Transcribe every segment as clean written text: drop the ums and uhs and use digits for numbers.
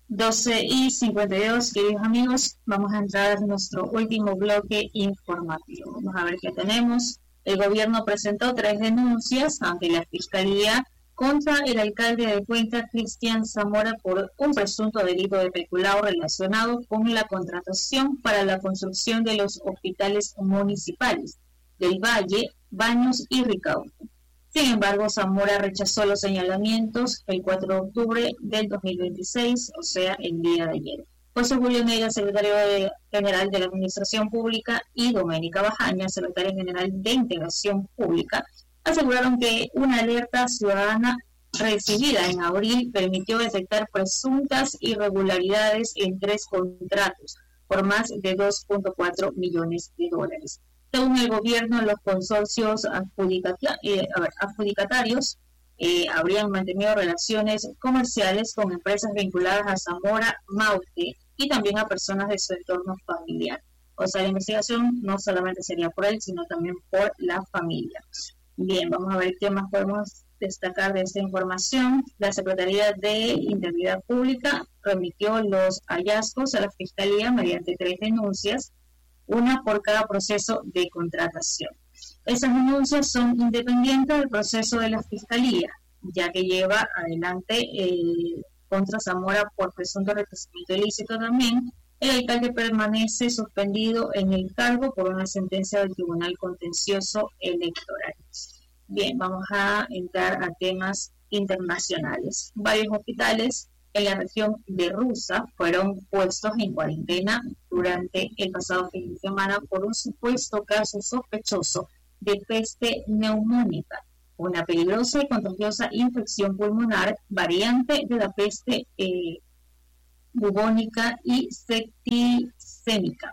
12:52, queridos amigos, vamos a entrar en nuestro último bloque informativo. Vamos a ver qué tenemos. El gobierno presentó 3 denuncias ante la Fiscalía contra el alcalde de Cuenca, Cristian Zamora, por un presunto delito de peculado relacionado con la contratación para la construcción de los hospitales municipales del Valle, Baños y Ricaurte. Sin embargo, Zamora rechazó los señalamientos el 4 de octubre del 2026, o sea, el día de ayer. José Julio Neira, secretario general de la Administración Pública, y Doménica Bajaña, secretaria general de Integración Pública, aseguraron que una alerta ciudadana recibida en abril permitió detectar presuntas irregularidades en 3 contratos por más de 2.4 millones de dólares. Según el gobierno, los consorcios adjudicatarios habrían mantenido relaciones comerciales con empresas vinculadas a Zamora, Maute y también a personas de su entorno familiar. O sea, la investigación no solamente sería por él, sino también por la familia. Bien, vamos a ver qué más podemos destacar de esta información. La Secretaría de Integridad Pública remitió los hallazgos a la Fiscalía mediante 3 denuncias, una por cada proceso de contratación. Esas denuncias son independientes del proceso de la Fiscalía, ya que lleva adelante contra Zamora por presunto enriquecimiento ilícito también. El alcalde permanece suspendido en el cargo por una sentencia del Tribunal Contencioso Electoral. Bien, vamos a entrar a temas internacionales. Varios hospitales en la región de Rusa fueron puestos en cuarentena durante el pasado fin de semana por un supuesto caso sospechoso de peste neumónica, una peligrosa y contagiosa infección pulmonar variante de la peste bubónica y septicémica,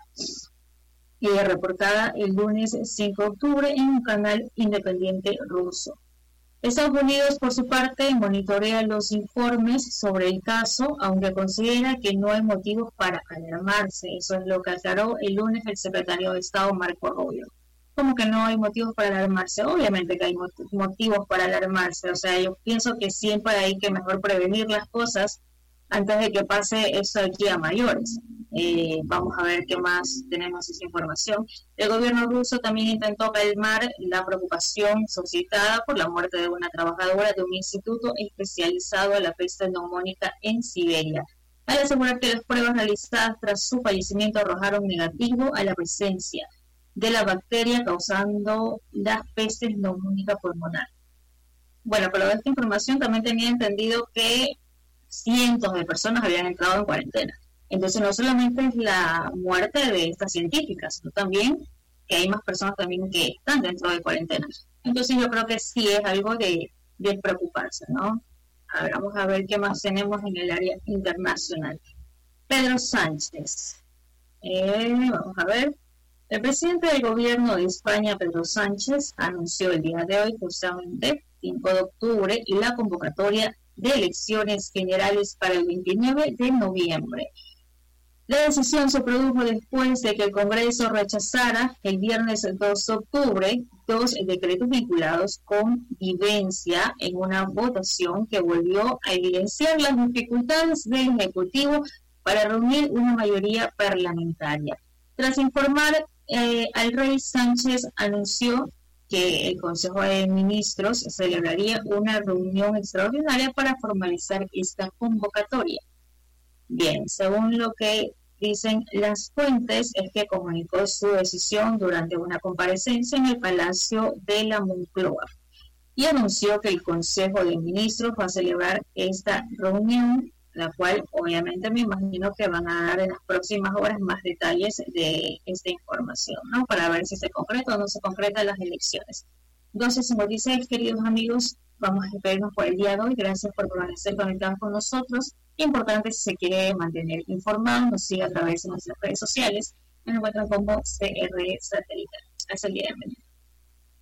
reportada el lunes 5 de octubre en un canal independiente ruso. Estados Unidos, por su parte, monitorea los informes sobre el caso, aunque considera que no hay motivos para alarmarse. Eso es lo que aclaró el lunes el secretario de Estado, Marco Rubio. ¿Cómo que no hay motivos para alarmarse? Obviamente que hay motivos para alarmarse. O sea, yo pienso que siempre hay que mejor prevenir las cosas antes de que pase eso aquí a mayores. Vamos a ver qué más tenemos esa información. El gobierno ruso también intentó calmar la preocupación suscitada por la muerte de una trabajadora de un instituto especializado en la peste neumónica en Siberia, al asegurar que las pruebas realizadas tras su fallecimiento arrojaron negativo a la presencia de la bacteria causando la peste neumónica pulmonar. Bueno, pero de esta información también tenía entendido que cientos de personas habían entrado en cuarentena. Entonces no solamente es la muerte de estas científicas, sino también que hay más personas también que están dentro de cuarentena. Entonces yo creo que sí es algo de preocuparse, ¿no? A ver, vamos a ver qué más tenemos en el área internacional. Pedro Sánchez. Vamos a ver. El presidente del gobierno de España, Pedro Sánchez, anunció el día de hoy, justamente 5 de octubre, la convocatoria de elecciones generales para el 29 de noviembre. La decisión se produjo después de que el Congreso rechazara el viernes 2 de octubre 2 decretos vinculados con vigencia en una votación que volvió a evidenciar las dificultades del Ejecutivo para reunir una mayoría parlamentaria. Tras informar al rey, Sánchez anunció que el Consejo de Ministros celebraría una reunión extraordinaria para formalizar esta convocatoria. Bien, según lo que dicen las fuentes, es que comunicó su decisión durante una comparecencia en el Palacio de la Moncloa y anunció que el Consejo de Ministros va a celebrar esta reunión, la cual obviamente me imagino que van a dar en las próximas horas más detalles de esta información, ¿no? Para ver si se concreta o no se concreta las elecciones. 12:56, queridos amigos, vamos a despedirnos por el día de hoy. Gracias por permanecer conectados con nosotros. Importante, si se quiere mantener informado, nos sigue a través de nuestras redes sociales. Nos encuentran como CR Satelital. Hasta el día de mañana.